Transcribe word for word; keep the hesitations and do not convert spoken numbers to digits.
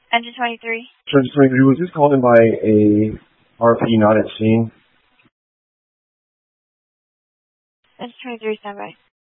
Engine twenty-three. Engine twenty-three, was this called in by a R P not at scene? Engine twenty-three, standby.